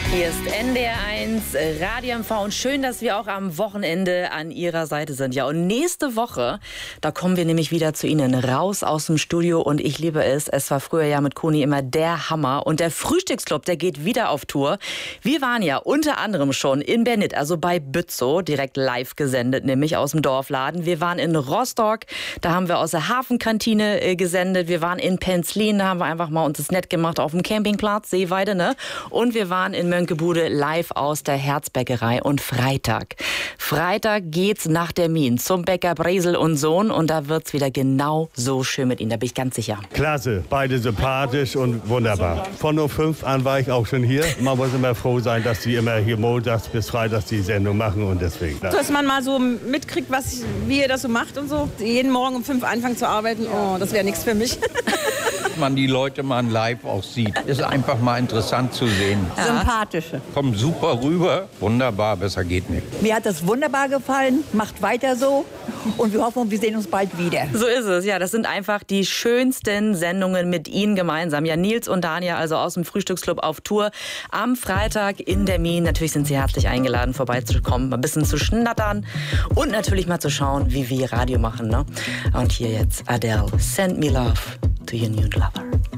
Hier ist NDR1 Radio MV und schön, dass wir auch am Wochenende an Ihrer Seite sind. Ja, und nächste Woche, da kommen wir nämlich wieder zu Ihnen raus aus dem Studio und ich liebe es. Es war früher ja mit Koni immer der Hammer und der Frühstücksclub, der geht wieder auf Tour. Wir waren ja unter anderem schon in Bernit, also bei Bützow, direkt live gesendet, nämlich aus dem Dorfladen. Wir waren in Rostock, da haben wir aus der Hafenkantine gesendet. Wir waren in Penzlin, da haben wir einfach mal uns das nett gemacht auf dem Campingplatz, Seeweide, ne? Und wir waren in Mönckebude live aus der Herzbäckerei. Und Freitag geht's nach der Min zum Bäcker Bresel und Sohn und da wird's wieder genau so schön mit Ihnen, da bin ich ganz sicher. Klasse, beide sympathisch und wunderbar. Von 05 an war ich auch schon hier. Man muss immer froh sein, dass die immer hier montags bis freitags die Sendung machen und deswegen. Dass man mal so mitkriegt, wie ihr das so macht und so. Jeden Morgen um 5 anfangen zu arbeiten, oh, das wäre nichts für mich. Man die Leute mal live auch sieht. Ist einfach mal interessant zu sehen. Sympathische. Kommen super rüber. Wunderbar, besser geht nicht. Mir hat das wunderbar gefallen. Macht weiter so. Und wir hoffen, wir sehen uns bald wieder. So ist es, ja. Das sind einfach die schönsten Sendungen mit Ihnen gemeinsam. Ja, Nils und Dania, also aus dem Frühstücksclub auf Tour am Freitag in der Min. Natürlich sind Sie herzlich eingeladen, vorbeizukommen, mal ein bisschen zu schnattern und natürlich mal zu schauen, wie wir Radio machen, ne? Und hier jetzt Adele, Send Me Love to Your New Lover.